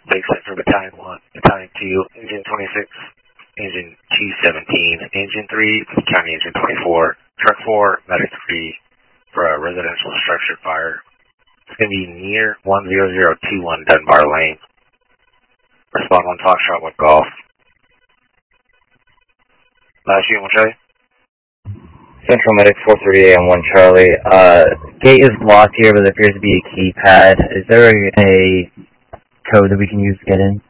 Big set for Battalion 1, Battalion 2, Engine 26, Engine 217, Engine 3, County Engine 24, Truck 4, Medic 3 for a residential structure fire. It's going to be near 10021 Dunbar Lane. Respond 1 Foxtrot 1 Golf. Last unit 1 Charlie. Central Medic 438 on 1 Charlie. Gate is locked here, but there appears to be a keypad. Is there a code that we can use to get in?